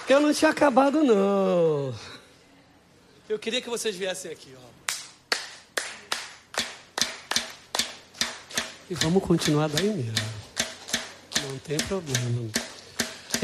Eu não tinha acabado, não. Eu queria que vocês viessem aqui, ó. E vamos continuar daí mesmo. Não tem problema.